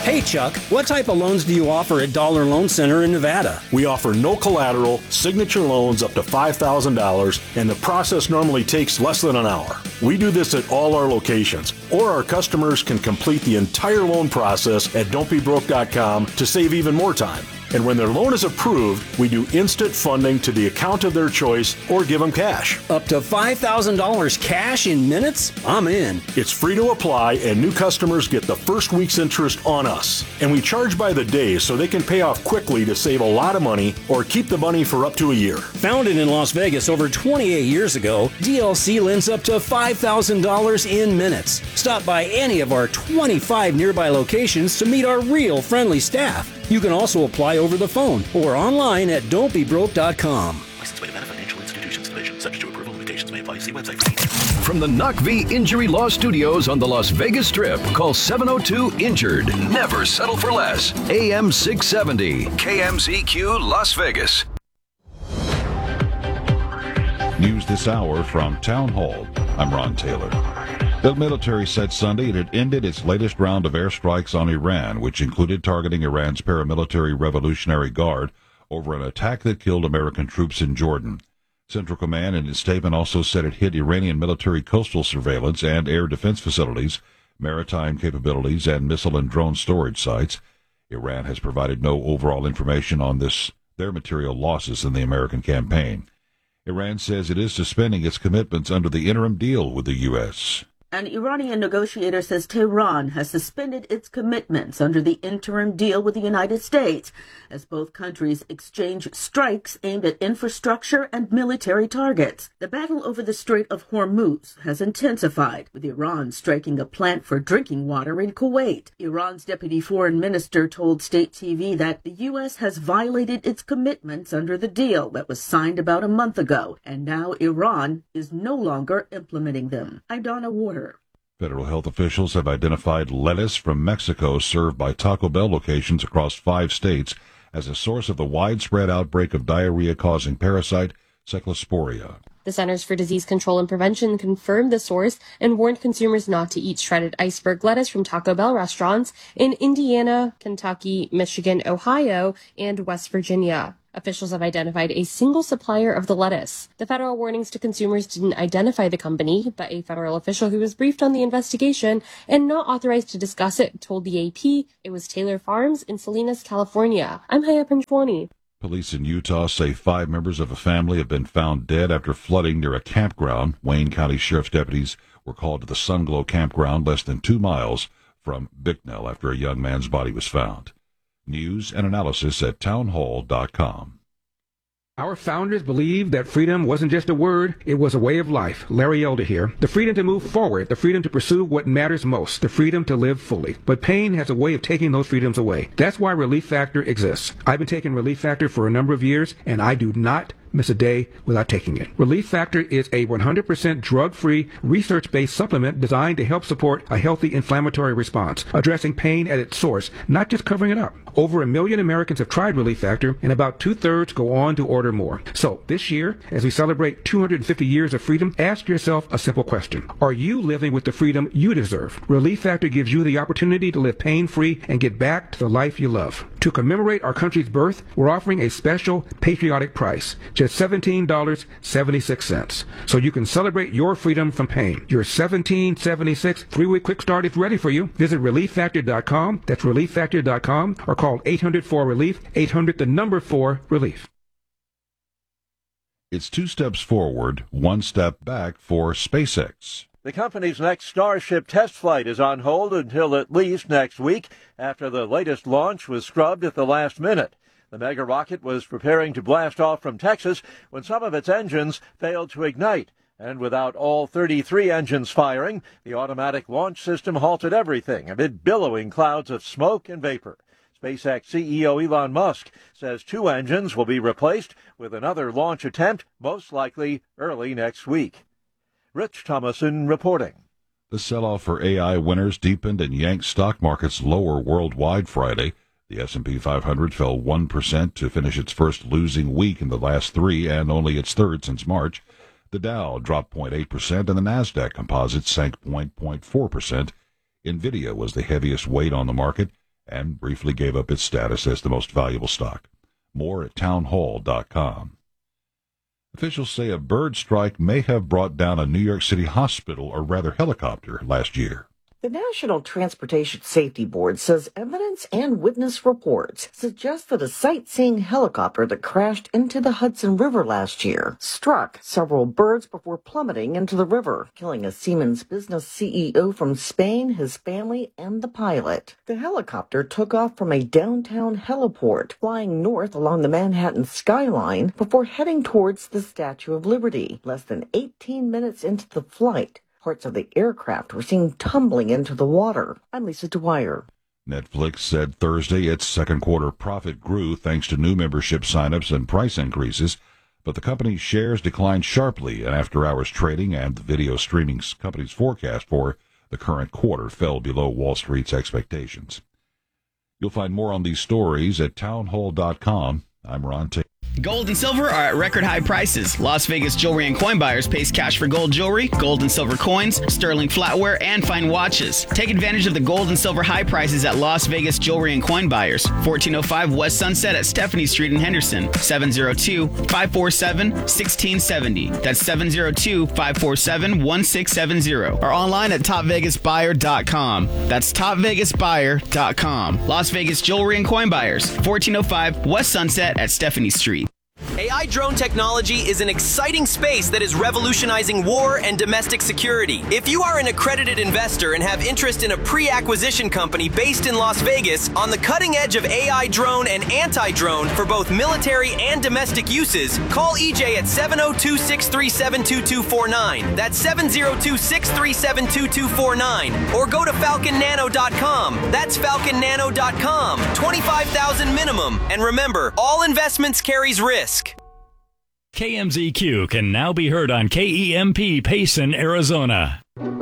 Hey Chuck, what type of loans do you offer at Dollar Loan Center in Nevada? We offer no collateral, signature loans up to $5,000, and the process normally takes less than an hour. We do this at all our locations, or our customers can complete the entire loan process at don'tbebroke.com to save even more time. And when their loan is approved, we do instant funding to the account of their choice or give them cash. Up to $5,000 cash in minutes? I'm in. It's free to apply, and new customers get the first week's interest on us. And we charge by the day so they can pay off quickly to save a lot of money or keep the money for up to a year. Founded in Las Vegas over 28 years ago, DLC lends up to $5,000 in minutes. Stop by any of our 25 nearby locations to meet our real friendly staff. You can also apply over the phone or online at don'tbebroke.com. Licensed by Nevada Financial Institutions Division. Subject to approval. Limitations may apply. See website for details. From the Knock V Injury Law Studios on the Las Vegas Strip, call 702-INJURED. Never settle for less. AM 670. KMZQ Las Vegas. News this hour from Town Hall. I'm Ron Taylor. The military said Sunday it had ended its latest round of airstrikes on Iran, which included targeting Iran's paramilitary Revolutionary Guard over an attack that killed American troops in Jordan. Central Command in its statement also said it hit Iranian military coastal surveillance and air defense facilities, maritime capabilities, and missile and drone storage sites. Iran has provided no overall information on their material losses in the American campaign. Iran says it is suspending its commitments under the interim deal with the U.S. An Iranian negotiator says Tehran has suspended its commitments under the interim deal with the United States as both countries exchange strikes aimed at infrastructure and military targets. The battle over the Strait of Hormuz has intensified, with Iran striking a plant for drinking water in Kuwait. Iran's deputy foreign minister told state TV that the U.S. has violated its commitments under the deal that was signed about a month ago, and now Iran is no longer implementing them. I'm Donna Warner. Federal health officials have identified lettuce from Mexico served by Taco Bell locations across 5 states as a source of the widespread outbreak of diarrhea-causing parasite Cephalosporia. The Centers for Disease Control and Prevention confirmed the source and warned consumers not to eat shredded iceberg lettuce from Taco Bell restaurants in Indiana, Kentucky, Michigan, Ohio, and West Virginia. Officials have identified a single supplier of the lettuce. The federal warnings to consumers didn't identify the company, but a federal official who was briefed on the investigation and not authorized to discuss it told the AP it was Taylor Farms in Salinas, California. I'm Haya Panchwani. Police in Utah say 5 members of a family have been found dead after flooding near a campground. Wayne County Sheriff's deputies were called to the Sunglow campground less than 2 miles from Bicknell after a young man's body was found. News and analysis at townhall.com. Our founders believed that freedom wasn't just a word, it was a way of life. Larry Elder here. The freedom to move forward, the freedom to pursue what matters most, the freedom to live fully. But pain has a way of taking those freedoms away. That's why Relief Factor exists. I've been taking Relief Factor for a number of years, and I do not miss a day without taking it. Relief Factor is a 100% drug-free, research-based supplement designed to help support a healthy inflammatory response, addressing pain at its source, not just covering it up. Over 1 million Americans have tried Relief Factor, and about 2/3 go on to order more. So, this year, as we celebrate 250 years of freedom, ask yourself a simple question. Are you living with the freedom you deserve? Relief Factor gives you the opportunity to live pain-free and get back to the life you love. To commemorate our country's birth, we're offering a special patriotic price, just $17.76, so you can celebrate your freedom from pain. Your $17.76 3-week quick start is ready for you. Visit ReliefFactor.com, that's ReliefFactor.com, or call 800-4-RELIEF, 800-4-RELIEF. It's 2 steps forward, 1 step back for SpaceX. The company's next Starship test flight is on hold until at least next week, after the latest launch was scrubbed at the last minute. The mega rocket was preparing to blast off from Texas when some of its engines failed to ignite. And without all 33 engines firing, the automatic launch system halted everything amid billowing clouds of smoke and vapor. SpaceX CEO Elon Musk says 2 engines will be replaced with another launch attempt, most likely early next week. Rich Thomason reporting. The sell-off for AI winners deepened and yanked stock markets lower worldwide Friday. The S&P 500 fell 1% to finish its first losing week in the last 3 and only its third since March. The Dow dropped 0.8% and the Nasdaq Composite sank 0.4%. NVIDIA was the heaviest weight on the market. and briefly gave up its status as the most valuable stock. More at townhall.com. Officials say a bird strike may have brought down a New York City hospital, or rather helicopter, last year. The National Transportation Safety Board says evidence and witness reports suggest that a sightseeing helicopter that crashed into the Hudson River last year struck several birds before plummeting into the river, killing a Siemens business CEO from Spain, his family, and the pilot. The helicopter took off from a downtown heliport, flying north along the Manhattan skyline before heading towards the Statue of Liberty. Less than 18 minutes into the flight, parts of the aircraft were seen tumbling into the water. I'm Lisa Dwyer. Netflix said Thursday its second quarter profit grew thanks to new membership signups and price increases, but the company's shares declined sharply in after-hours trading, and the video streaming company's forecast for the current quarter fell below Wall Street's expectations. You'll find more on these stories at townhall.com. I'm Ron Taylor. Gold and silver are at record high prices. Las Vegas Jewelry and Coin Buyers pays cash for gold jewelry, gold and silver coins, sterling flatware, and fine watches. Take advantage of the gold and silver high prices at Las Vegas Jewelry and Coin Buyers, 1405 West Sunset at Stephanie Street in Henderson, 702-547-1670. That's 702-547-1670. Or online at topvegasbuyer.com. That's topvegasbuyer.com. Las Vegas Jewelry and Coin Buyers, 1405 West Sunset at Stephanie Street. AI drone technology is an exciting space that is revolutionizing war and domestic security. If you are an accredited investor and have interest in a pre-acquisition company based in Las Vegas on the cutting edge of AI drone and anti-drone for both military and domestic uses, call EJ at 702-637-2249. That's 702-637-2249. Or go to falconnano.com. That's falconnano.com. $25,000 minimum. And remember, all investments carries risk. KMZQ can now be heard on KEMP Payson, Arizona.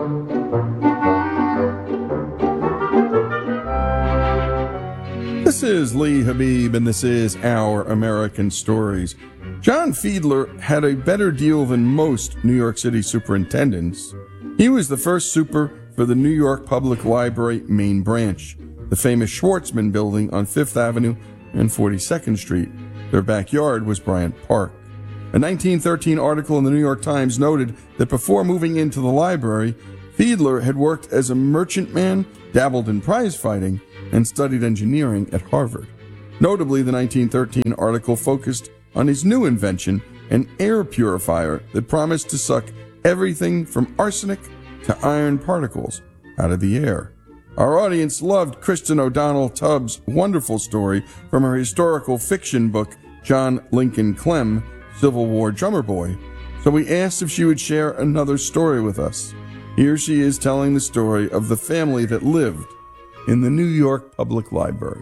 This is Lee Habib, and this is Our American Stories. John Fiedler had a better deal than most New York City superintendents. He was the first super for the New York Public Library main branch, the famous Schwartzman building on 5th Avenue and 42nd Street. Their backyard was Bryant Park. A 1913 article in the New York Times noted that before moving into the library, Fiedler had worked as a merchantman, dabbled in prize fighting, and studied engineering at Harvard. Notably, the 1913 article focused on his new invention, an air purifier that promised to suck everything from arsenic to iron particles out of the air. Our audience loved Kristen O'Donnell Tubbs' wonderful story from her historical fiction book, John Lincoln Clem, Civil War Drummer Boy, so we asked if she would share another story with us. Here she is telling the story of the family that lived in the New York Public Library.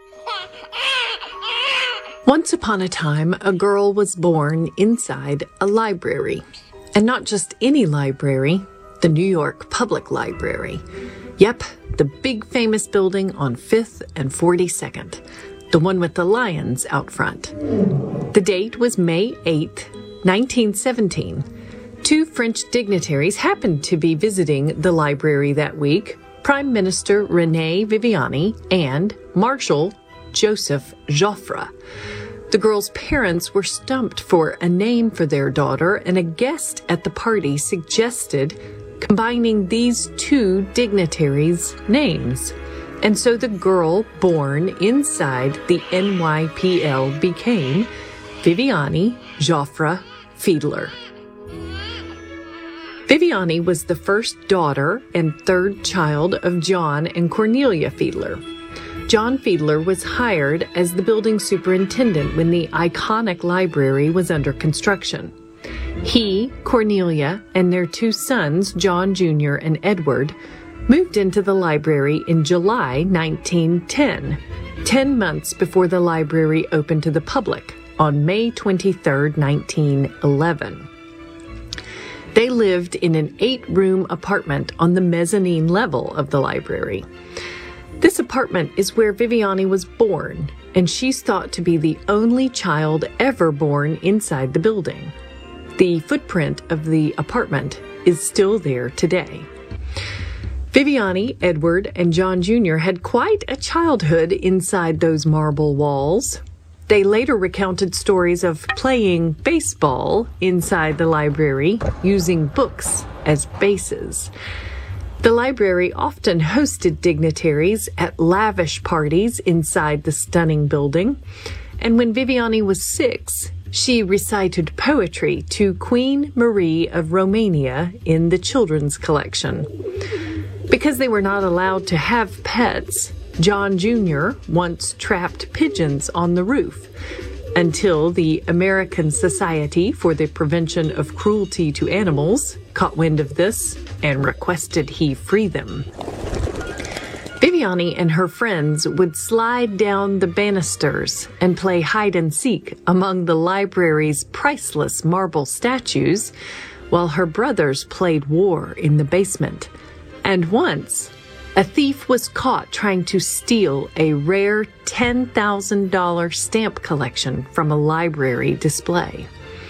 Once upon a time, a girl was born inside a library. And not just any library, the New York Public Library. Yep, the big famous building on 5th and 42nd. The one with the lions out front. The date was May 8, 1917. Two French dignitaries happened to be visiting the library that week, Prime Minister René Viviani and Marshal Joseph Joffre. The girl's parents were stumped for a name for their daughter, and a guest at the party suggested combining these two dignitaries' names. And so the girl born inside the NYPL became Viviani Joffre Fiedler. Viviani was the first daughter and third child of John and Cornelia Fiedler. John Fiedler was hired as the building superintendent when the iconic library was under construction. He, Cornelia, and their two sons, John Jr. and Edward, moved into the library in July 1910, 10 months before the library opened to the public on May 23, 1911. They lived in an 8-room apartment on the mezzanine level of the library. This apartment is where Viviani was born, and she's thought to be the only child ever born inside the building. The footprint of the apartment is still there today. Viviani, Edward, and John Jr. had quite a childhood inside those marble walls. They later recounted stories of playing baseball inside the library, using books as bases. The library often hosted dignitaries at lavish parties inside the stunning building. And when Viviani was 6, she recited poetry to Queen Marie of Romania in the children's collection. Because they were not allowed to have pets, John Jr. once trapped pigeons on the roof until the American Society for the Prevention of Cruelty to Animals caught wind of this and requested he free them. Viviani and her friends would slide down the banisters and play hide and seek among the library's priceless marble statues, while her brothers played war in the basement. And once, a thief was caught trying to steal a rare $10,000 stamp collection from a library display.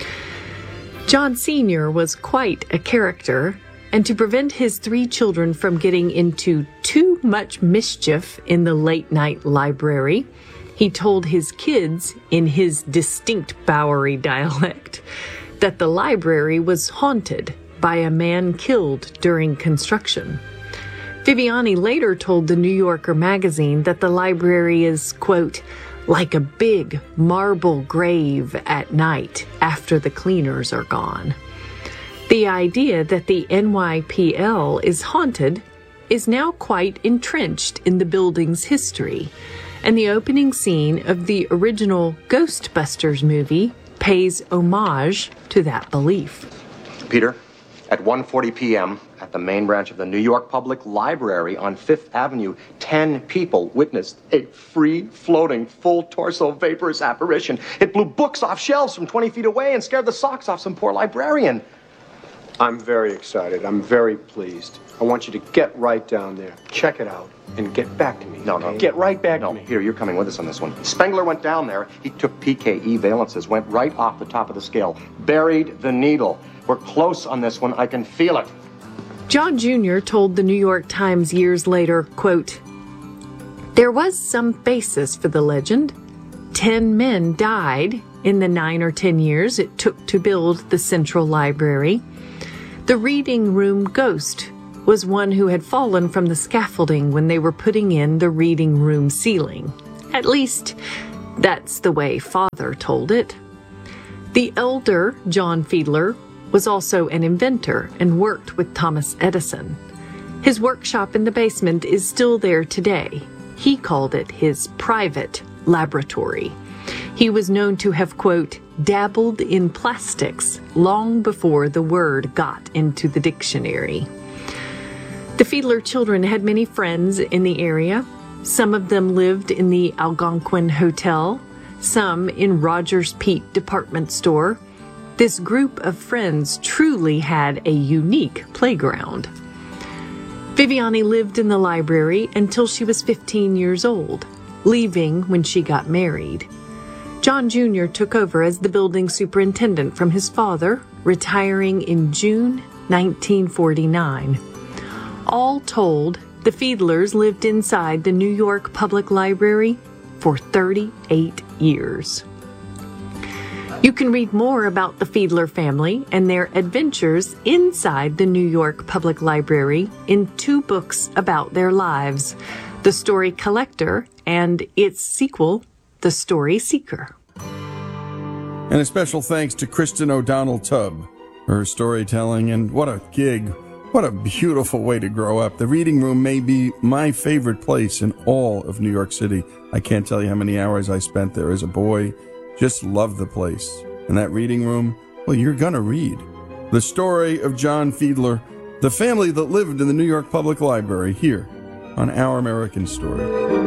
John Sr. was quite a character, and to prevent his 3 children from getting into too much mischief in the late-night library, he told his kids, in his distinct Bowery dialect, that the library was haunted by a man killed during construction. Viviani later told the New Yorker magazine that the library is, quote, like a big marble grave at night after the cleaners are gone. The idea that the NYPL is haunted is now quite entrenched in the building's history, and the opening scene of the original Ghostbusters movie pays homage to that belief. Peter, at 1:40 p.m., at the main branch of the New York Public Library on 5th Avenue, 10 people witnessed a free-floating, full-torso vaporous apparition. It blew books off shelves from 20 feet away and scared the socks off some poor librarian. I'm very excited. I'm very pleased. I want you to get right down there, check it out, and get back to me. No. Get right back to me. Peter, you're coming with us on this one. Spengler went down there. He took PKE valences, went right off the top of the scale, buried the needle. We're close on this one. I can feel it. John Jr. told the New York Times years later, quote, there was some basis for the legend. 10 men died in the 9 or 10 years it took to build the Central Library. The reading room ghost was one who had fallen from the scaffolding when they were putting in the reading room ceiling. At least, that's the way Father told it. The elder John Fiedler was also an inventor and worked with Thomas Edison. His workshop in the basement is still there today. He called it his private laboratory. He was known to have, quote, dabbled in plastics long before the word got into the dictionary. The Fiedler children had many friends in the area. Some of them lived in the Algonquin Hotel, some in Rogers Peet department store. This group of friends truly had a unique playground. Viviani lived in the library until she was 15 years old, leaving when she got married. John Jr. took over as the building superintendent from his father, retiring in June 1949. All told, the Fiedlers lived inside the New York Public Library for 38 years. You can read more about the Fiedler family and their adventures inside the New York Public Library in 2 books about their lives, The Story Collector and its sequel, The Story Seeker. And a special thanks to Kristen O'Donnell Tubb for her storytelling, and what a gig. What a beautiful way to grow up. The reading room may be my favorite place in all of New York City. I can't tell you how many hours I spent there as a boy. Just loved the place. And that reading room, well, you're gonna read. The story of John Fiedler, the family that lived in the New York Public Library, here on Our American Story.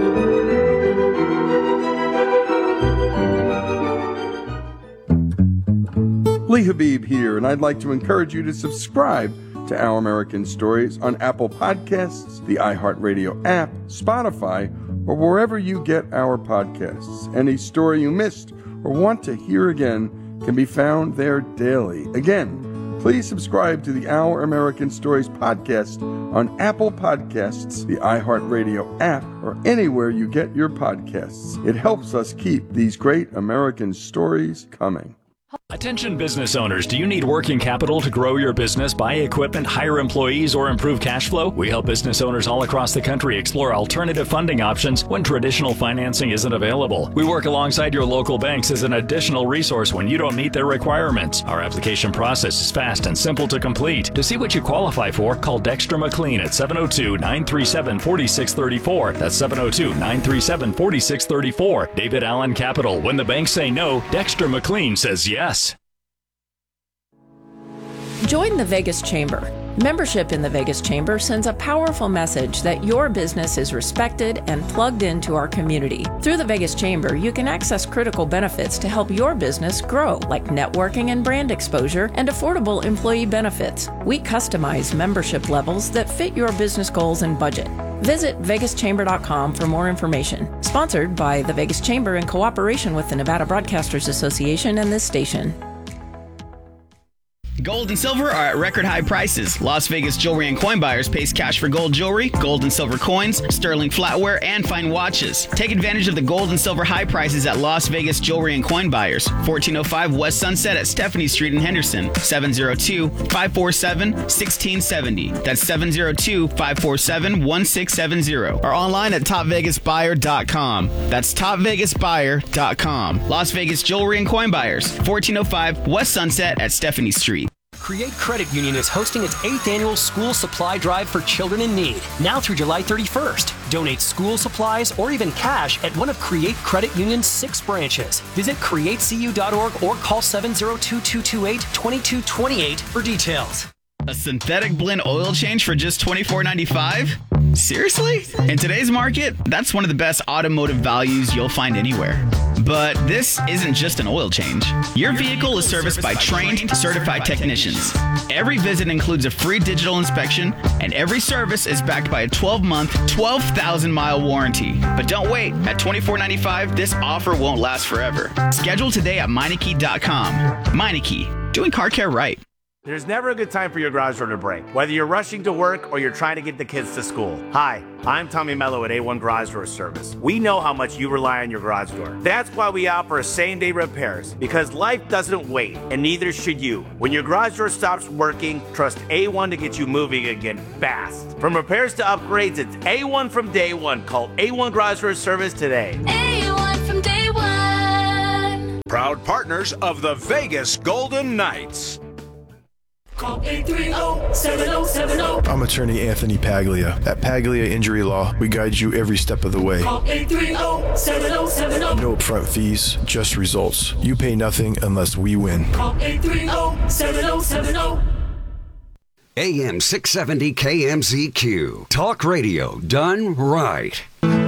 Lee Habib here, and I'd like to encourage you to subscribe to Our American Stories on Apple Podcasts, the iHeartRadio app, Spotify, or wherever you get our podcasts. Any story you missed or want to hear again can be found there daily. Again, Please subscribe to the Our American Stories podcast on Apple Podcasts, the iHeartRadio app, or anywhere you get your podcasts. It helps us keep these great American stories coming. Attention business owners, do you need working capital to grow your business, buy equipment, hire employees, or improve cash flow? We help business owners all across the country explore alternative funding options when traditional financing isn't available. We work alongside your local banks as an additional resource when you don't meet their requirements. Our application process is fast and simple to complete. To see what you qualify for, call Dexter McLean at 702-937-4634. That's 702-937-4634. David Allen Capital. When the banks say no, Dexter McLean says yes. Join the Vegas Chamber. Membership in the Vegas Chamber sends a powerful message that your business is respected and plugged into our community. Through the Vegas Chamber, you can access critical benefits to help your business grow, like networking and brand exposure and affordable employee benefits. We customize membership levels that fit your business goals and budget. Visit vegaschamber.com for more information. Sponsored by the Vegas Chamber in cooperation with the Nevada Broadcasters Association and this station. Gold and silver are at record high prices. Las Vegas Jewelry and Coin Buyers pays cash for gold jewelry, gold and silver coins, sterling flatware, and fine watches. Take advantage of the gold and silver high prices at Las Vegas Jewelry and Coin Buyers, 1405 West Sunset at Stephanie Street in Henderson, 702-547-1670. That's 702-547-1670. Or online at topvegasbuyer.com. That's topvegasbuyer.com. Las Vegas Jewelry and Coin Buyers, 1405 West Sunset at Stephanie Street. Create Credit Union is hosting its 8th annual school supply drive for children in need, now through July 31st. Donate school supplies or even cash at one of Create Credit Union's 6 branches. Visit createcu.org or call 702-228-2228 for details. A synthetic blend oil change for just $24.95? Seriously? In today's market, that's one of the best automotive values you'll find anywhere. But this isn't just an oil change. Your vehicle is serviced by trained, certified technicians. Every visit includes a free digital inspection, and every service is backed by a 12-month, 12,000-mile warranty. But don't wait. At $24.95, this offer won't last forever. Schedule today at Meineke.com. Meineke, doing car care right. There's never a good time for your garage door to break, whether you're rushing to work or you're trying to get the kids to school. Hi, I'm Tommy Mello at A1 Garage Door Service. We know how much you rely on your garage door. That's why we offer same-day repairs, because life doesn't wait, and neither should you. When your garage door stops working, trust A1 to get you moving again fast. From repairs to upgrades, it's A1 from day one. Call A1 Garage Door Service today. A1 from day one. Proud partners of the Vegas Golden Knights. Call 830-7070. I'm attorney Anthony Paglia. At Paglia Injury Law, we guide you every step of the way. Call 830-7070. No upfront fees, just results. You pay nothing unless we win. Call 830-7070. AM 670 KMZQ. Talk radio done right.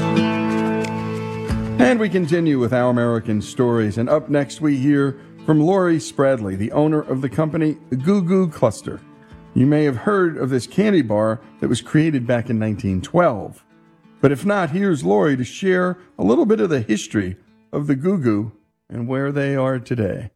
And we continue with Our American Stories. And up next we hear from Lori Spradley, the owner of the company Goo Goo Cluster. You may have heard of this candy bar that was created back in 1912. But if not, here's Lori to share a little bit of the history of the Goo Goo and where they are today.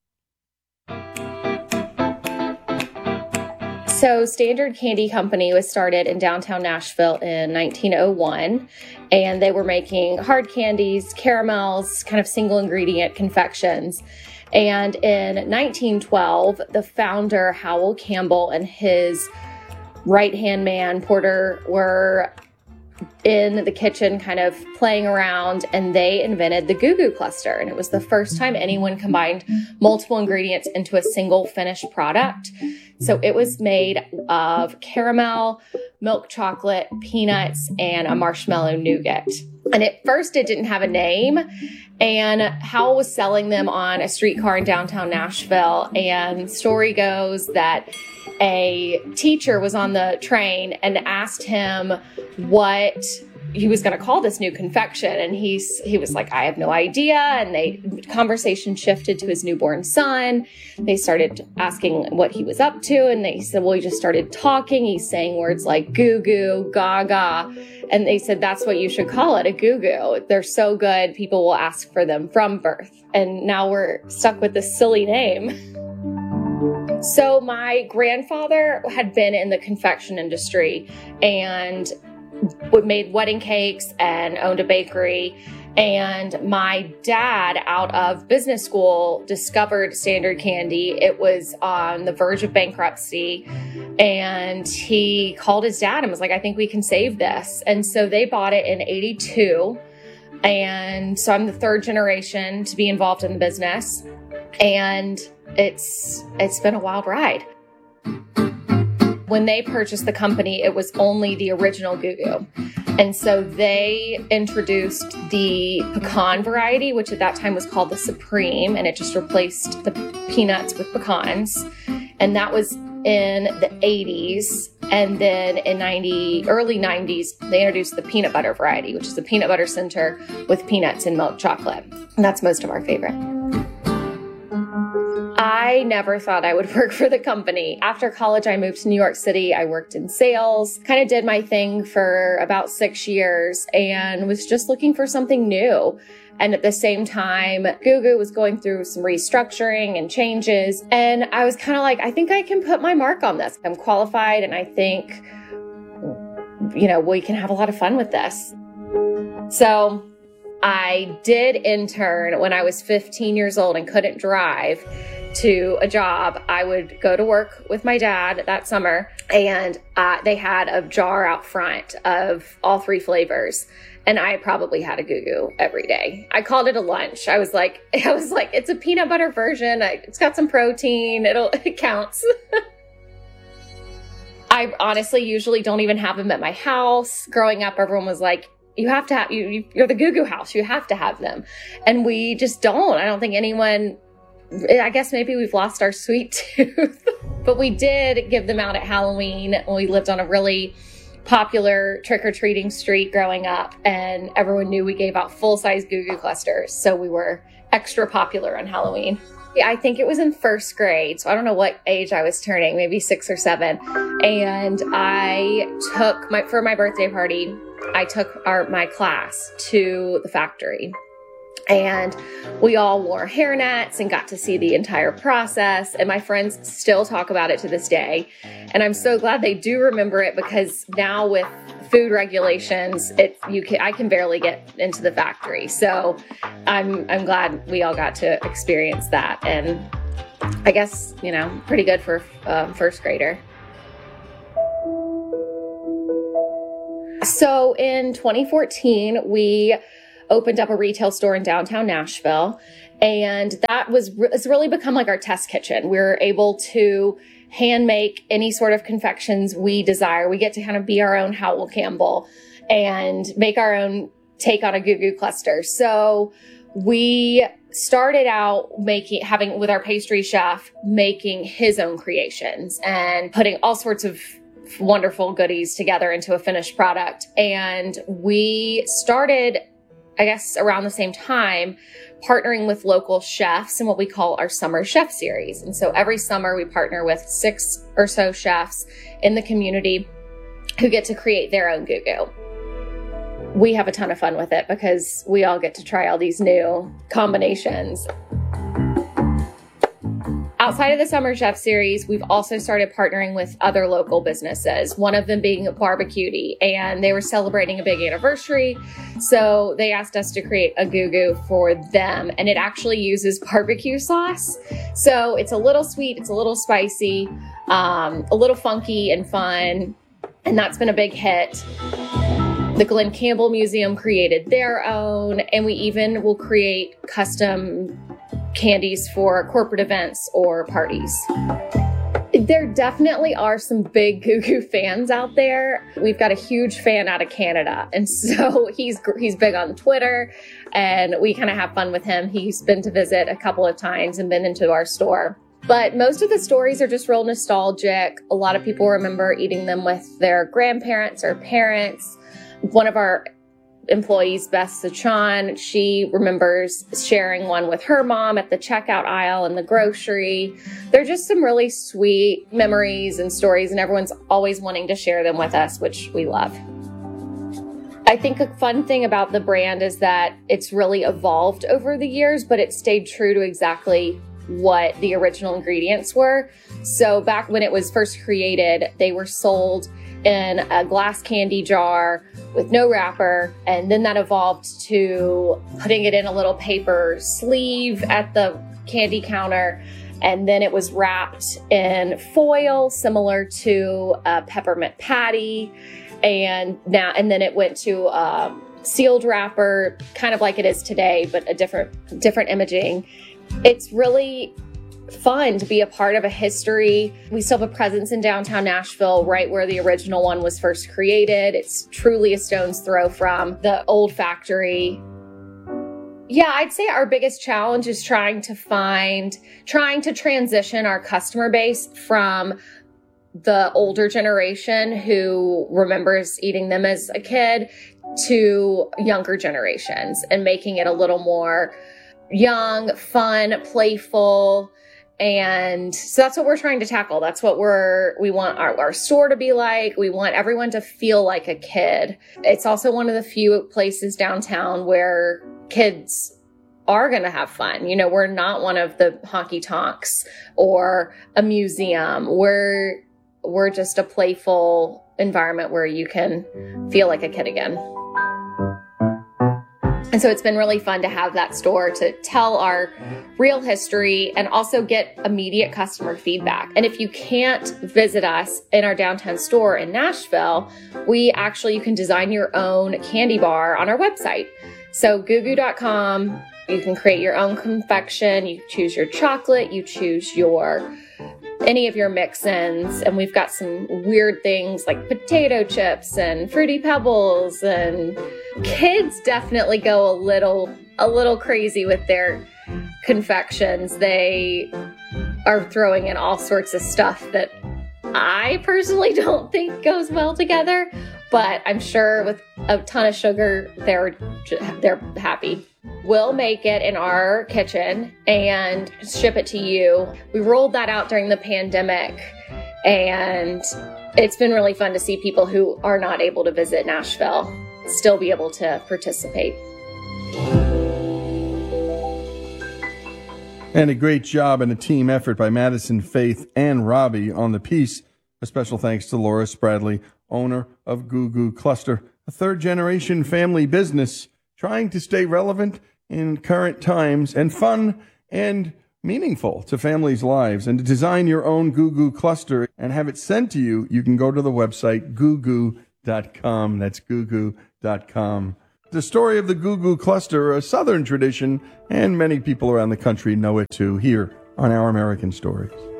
So Standard Candy Company was started in downtown Nashville in 1901, and they were making hard candies, caramels, kind of single ingredient confections. And in 1912, the founder, Howell Campbell, and his right-hand man, Porter, were in the kitchen kind of playing around, and they invented the Goo Goo Cluster. And it was the first time anyone combined multiple ingredients into a single finished product. So it was made of caramel, milk chocolate, peanuts, and a marshmallow nougat. And at first it didn't have a name, and Howell was selling them on a streetcar in downtown Nashville. And story goes that a teacher was on the train and asked him what he was going to call this new confection. And he was like, I have no idea. And conversation shifted to his newborn son. They started asking what he was up to. And they said, well, he just started talking. He's saying words like goo goo, gaga. And they said, that's what you should call it, a goo goo. They're so good, people will ask for them from birth. And now we're stuck with this silly name. So my grandfather had been in the confection industry and made wedding cakes and owned a bakery. And my dad, out of business school, discovered Standard Candy. It was on the verge of bankruptcy. And he called his dad and was like, I think we can save this. And so they bought it in 82. And so I'm the third generation to be involved in the business. And it's been a wild ride. When they purchased the company, it was only the original Goo Goo. And so they introduced the pecan variety, which at that time was called the Supreme, and it just replaced the peanuts with pecans. And that was in the 80s. And then in early 90s, they introduced the peanut butter variety, which is the peanut butter center with peanuts and milk chocolate. And that's most of our favorite. I never thought I would work for the company. After college, I moved to New York City. I worked in sales, kind of did my thing for about 6 years and was just looking for something new. And at the same time, Goo Goo was going through some restructuring and changes. And I was kind of like, I think I can put my mark on this. I'm qualified and I think, we can have a lot of fun with this. So I did intern when I was 15 years old and couldn't drive to a job. I would go to work with my dad that summer, and they had a jar out front of all 3 flavors. And I probably had a Goo Goo every day. I called it a lunch. I was like, it's a peanut butter version. It's got some protein. It counts. I honestly usually don't even have them at my house. Growing up, everyone was like, you have to have, you're the Goo Goo house. You have to have them. And we just don't. I don't think anyone, I guess maybe we've lost our sweet tooth. But we did give them out at Halloween. We lived on a really popular trick-or-treating street growing up, and everyone knew we gave out full-size Goo Goo clusters. So we were extra popular on Halloween. I think it was in first grade, so I don't know what age I was turning, maybe 6 or 7. And I took for my birthday party, I took my class to the factory. And we all wore hairnets and got to see the entire process. And my friends still talk about it to this day. And I'm so glad they do remember it, because now with food regulations, I can barely get into the factory. So I'm glad we all got to experience that. And I guess, pretty good for a first grader. So in 2014, we opened up a retail store in downtown Nashville. And it's really become like our test kitchen. We're able to hand make any sort of confections we desire. We get to kind of be our own Howell Campbell and make our own take on a Goo Goo cluster. So we started out with our pastry chef making his own creations and putting all sorts of wonderful goodies together into a finished product. And we started, I guess, around the same time, partnering with local chefs in what we call our Summer Chef Series. And so every summer we partner with 6 or so chefs in the community who get to create their own Goo Goo. We have a ton of fun with it because we all get to try all these new combinations. Outside of the Summer Chef Series, we've also started partnering with other local businesses, one of them being Barbecuity, and they were celebrating a big anniversary. So they asked us to create a Goo Goo for them, and it actually uses barbecue sauce. So it's a little sweet, it's a little spicy, a little funky and fun, and that's been a big hit. The Glen Campbell Museum created their own, and we even will create custom candies for corporate events or parties. There definitely are some big Goo Goo fans out there. We've got a huge fan out of Canada, and so he's big on Twitter, and we kind of have fun with him. He's been to visit a couple of times and been into our store. But most of the stories are just real nostalgic. A lot of people remember eating them with their grandparents or parents. One of our employees, Beth Sachan, she remembers sharing one with her mom at the checkout aisle in the grocery. They're just some really sweet memories and stories, and everyone's always wanting to share them with us, which we love. I think a fun thing about the brand is that it's really evolved over the years, but it stayed true to exactly what the original ingredients were. So back when it was first created, they were sold in a glass candy jar with no wrapper, and then that evolved to putting it in a little paper sleeve at the candy counter, and then it was wrapped in foil similar to a peppermint patty, and then it went to sealed wrapper, kind of like it is today, but a different imaging. It's really fun to be a part of a history. We still have a presence in downtown Nashville, right where the original one was first created. It's truly a stone's throw from the old factory. Yeah, I'd say our biggest challenge is trying to transition our customer base from the older generation who remembers eating them as a kid to younger generations, and making it a little more young, fun, playful. And so that's what we're trying to tackle. That's what we want our store to be like. We want everyone to feel like a kid. It's also one of the few places downtown where kids are going to have fun. You know, we're not one of the honky tonks or a museum. We're just a playful environment where you can feel like a kid again. And so it's been really fun to have that store to tell our real history and also get immediate customer feedback. And if you can't visit us in our downtown store in Nashville, you can design your own candy bar on our website. So gugu.com, you can create your own confection, you choose your chocolate, you choose any of your mix-ins, and we've got some weird things like potato chips and Fruity Pebbles, and kids definitely go a little crazy with their confections. They are throwing in all sorts of stuff that I personally don't think goes well together, but I'm sure with a ton of sugar, they're happy. We'll make it in our kitchen and ship it to you. We rolled that out during the pandemic, and it's been really fun to see people who are not able to visit Nashville still be able to participate. And a great job and a team effort by Madison, Faith, and Robbie on the piece. A special thanks to Laura Spradley, owner of Gugu Cluster, a third-generation family business trying to stay relevant in current times and fun and meaningful to families' lives. And to design your own Gugu Cluster and have it sent to you, you can go to the website gugu.com. That's gugu.com. The story of the Gugu Cluster, a Southern tradition, and many people around the country know it too, here on Our American Stories.